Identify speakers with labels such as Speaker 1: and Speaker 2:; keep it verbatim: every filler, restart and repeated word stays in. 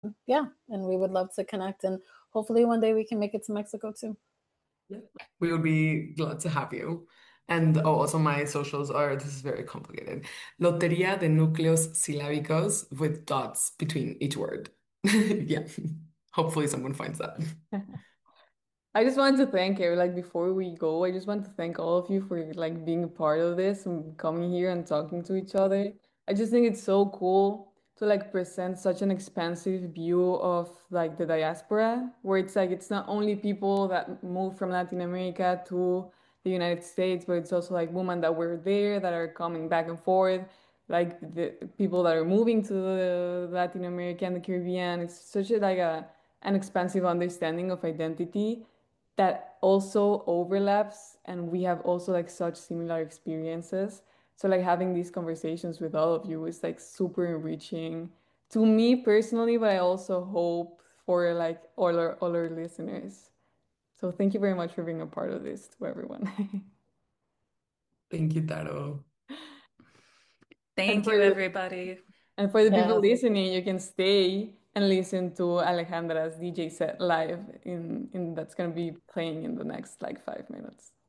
Speaker 1: Yeah, and we would love to connect, and hopefully one day we can make it to Mexico too.
Speaker 2: Yeah. We would be glad to have you. And oh, also my socials are, this is very complicated. Lotería de núcleos silábicos with dots between each word. Yeah. Hopefully someone finds that.
Speaker 3: I just wanted to thank you. Like before we go, I just want to thank all of you for like being a part of this and coming here and talking to each other. I just think it's so cool to like present such an expansive view of like the diaspora, where it's like it's not only people that move from Latin America to the United States, but it's also like women that were there that are coming back and forth, like the people that are moving to the Latin America and the Caribbean. It's such a like a an expansive understanding of identity that also overlaps, and we have also like such similar experiences. So like having these conversations with all of you is like super enriching to me personally, but I also hope for like all our all our listeners. So thank you very much for being a part of this to everyone.
Speaker 2: Thank you, Taro.
Speaker 3: And
Speaker 4: Thank
Speaker 3: for
Speaker 4: you,
Speaker 3: the
Speaker 4: everybody.
Speaker 3: and for the people
Speaker 1: Yes.
Speaker 3: listening, you can stay and listen to Alejandra's D J set live in in that's gonna be playing in the next like five minutes.